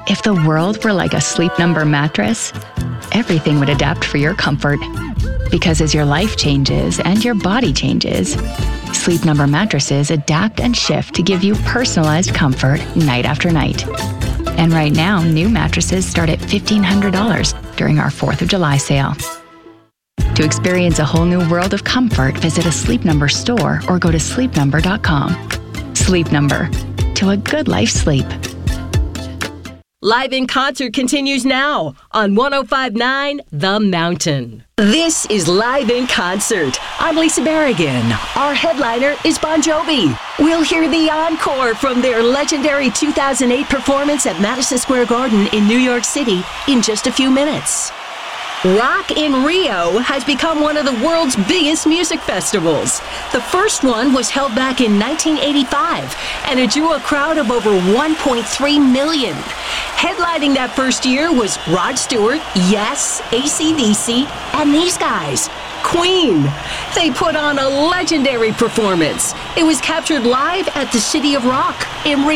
If the world were like a Sleep Number mattress, everything would adapt for your comfort. Because as your life changes and your body changes, Sleep Number mattresses adapt and shift to give you personalized comfort night after night. And right now, new mattresses start at $1,500 during our 4th of July sale. To experience a whole new world of comfort, visit a Sleep Number store or go to sleepnumber.com. Sleep Number. To a good life sleep. Live in Concert continues now on 105.9 The Mountain. This is Live in Concert. I'm Lisa Berrigan. Our headliner is Bon Jovi. We'll hear the encore from their legendary 2008 performance at Madison Square Garden in New York City in just a few minutes. Rock in Rio has become one of the world's biggest music festivals. The first one was held back in 1985, and it drew a crowd of over 1.3 million. Headlining that first year was Rod Stewart, Yes, AC/DC, and these guys, Queen. They put on a legendary performance. It was captured live at the City of Rock in Rio.